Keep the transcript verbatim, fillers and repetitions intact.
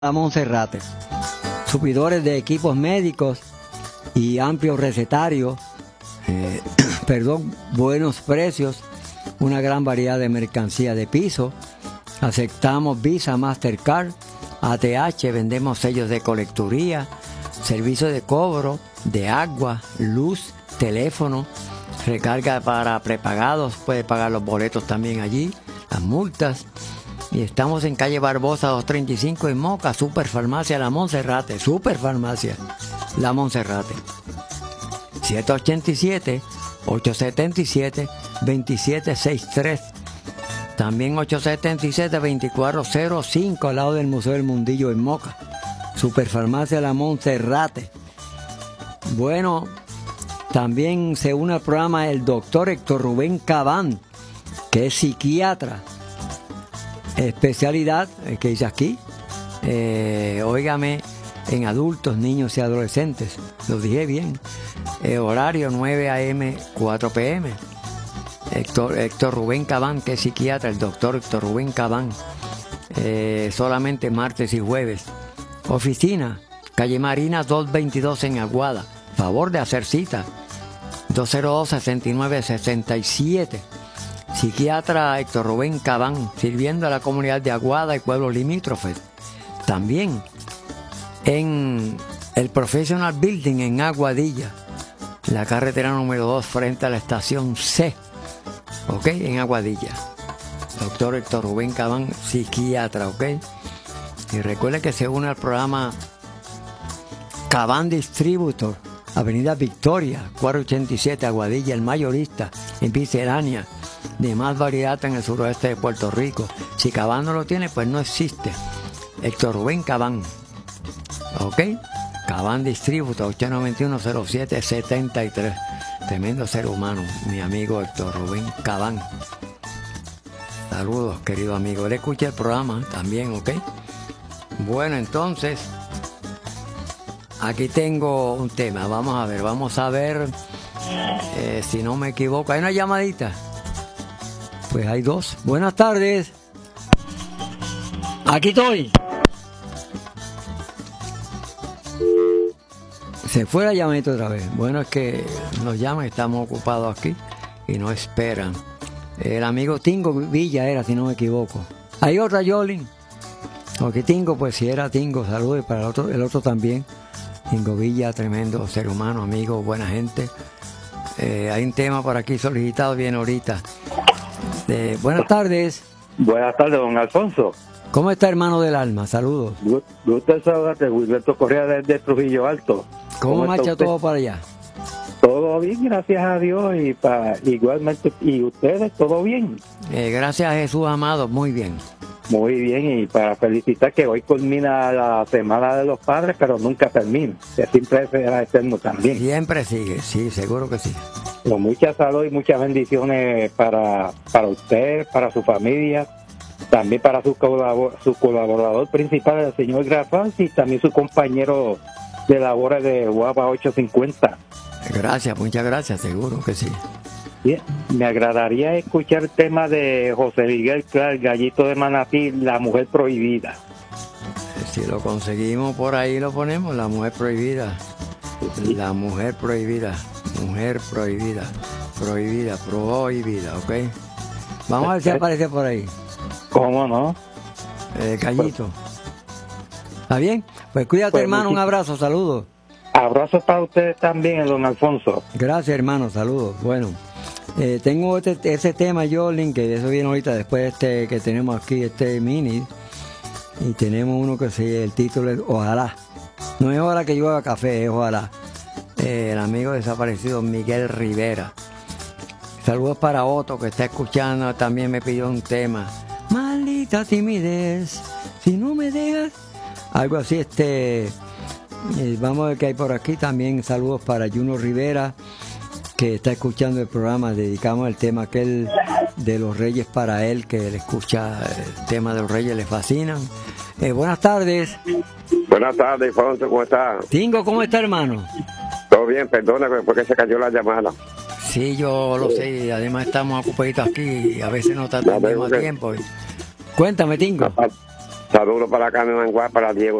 a Monserrate. Supidores de equipos médicos y amplios recetarios, eh, perdón, buenos precios, una gran variedad de mercancía de piso. Aceptamos Visa, Mastercard, A T H, vendemos sellos de colecturía, servicio de cobro de agua, luz, teléfono, recarga para prepagados, puede pagar los boletos también allí, las multas. Y estamos en calle Barbosa doscientos treinta y cinco en Moca, Superfarmacia La Monserrate, Superfarmacia La Monserrate. siete ocho siete, ocho siete siete, dos siete seis tres. También ocho siete siete, dos cuatro cero cinco al lado del Museo del Mundillo en Moca. Superfarmacia La Monserrate. Bueno, también se une al programa el doctor Héctor Rubén Cabán, que es psiquiatra. Especialidad, que dice aquí, eh, óigame, en adultos, niños y adolescentes. Lo dije bien. Eh, horario nueve a eme, cuatro pe eme. Héctor, Héctor Rubén Cabán, que es psiquiatra, el doctor Héctor Rubén Cabán. Eh, solamente martes y jueves. Oficina, calle Marina doscientos veintidós en Aguada. Favor de hacer cita. dos cero dos, seis nueve seis siete. Psiquiatra Héctor Rubén Cabán, sirviendo a la comunidad de Aguada y pueblos limítrofes. También en el Professional Building en Aguadilla, la carretera número dos frente a la estación C, ok, en Aguadilla. Doctor Héctor Rubén Cabán, psiquiatra, ok. Y recuerde que se une al programa Cabán Distributor, Avenida Victoria, cuatrocientos ochenta y siete, Aguadilla, el mayorista, en Miscelánea, de más variedad en el suroeste de Puerto Rico. Si Cabán no lo tiene, pues no existe. Héctor Rubén Cabán, ok. Cabán Distributor, ocho nueve uno, cero siete siete tres. Tremendo ser humano, mi amigo Héctor Rubén Cabán. Saludos, querido amigo. Le escuché el programa también, ok. Bueno, entonces, aquí tengo un tema. Vamos a ver, vamos a ver eh, si no me equivoco. ¿Hay una llamadita? Pues hay dos. Buenas tardes. Aquí estoy. Se fue la llamadita otra vez. Bueno, es que nos llaman, estamos ocupados aquí y no esperan. El amigo Tingo Villa era, si no me equivoco. Hay otra, Yolin. Porque Tingo, pues si era Tingo, saludos para el otro, el otro también. Tingo Villa, tremendo ser humano, amigo, buena gente. Eh, hay un tema por aquí solicitado, bien ahorita. Eh, buenas tardes. Buenas tardes, don Alfonso. ¿Cómo está, hermano del alma? Saludos. Gusto en saludarte, Wilberto Correa desde Trujillo Alto. ¿Cómo, ¿Cómo marcha todo para allá? Todo bien, gracias a Dios, y para igualmente, y ustedes, todo bien. Eh, gracias a Jesús amado, muy bien. Muy bien, y para felicitar que hoy culmina la Semana de los Padres, pero nunca termina, que siempre será eterno también. Siempre sigue, sí, seguro que sí. Con mucha salud y muchas bendiciones para, para usted, para su familia, también para su, colabor, su colaborador principal, el señor Grafal, y también su compañero de labores de Guapa ochocientos cincuenta. Gracias, muchas gracias, seguro que sí. Bien, me agradaría escuchar el tema de José Miguel Clark, Gallito de Manatí, La Mujer Prohibida. Si lo conseguimos por ahí lo ponemos, La Mujer Prohibida. La Mujer Prohibida, Mujer Prohibida, Prohibida, Prohibida, ¿ok? Vamos a ver si aparece por ahí. ¿Cómo no? Eh, Gallito. ¿Está bien? Pues cuídate, pues, hermano, un abrazo, saludos. Abrazos para ustedes también, don Alfonso. Gracias, hermano, saludos. Bueno, eh, tengo este, ese tema, Jolin, que de eso viene ahorita, después de este que tenemos aquí, este mini, y tenemos uno que se, el título es Ojalá. No es hora que llueva café, es ojalá. Eh, el amigo desaparecido Miguel Rivera. Saludos para Otto, que está escuchando, también me pidió un tema. Maldita timidez, si no me dejas. Algo así, este... Eh, vamos a ver qué hay por aquí. También saludos para Juno Rivera, que está escuchando el programa. Dedicamos el tema aquel de los Reyes para él, que le escucha el tema de los Reyes, le fascinan. Eh, buenas tardes. Buenas tardes, Alfonso, ¿cómo estás? Tingo, ¿cómo está, hermano? Todo bien, perdóname porque se cayó la llamada. Sí, yo lo sé, además estamos ocupaditos aquí y a veces no tratamos a tiempo. Cuéntame, Tingo. Saludos para Carmen Manguá, para Diego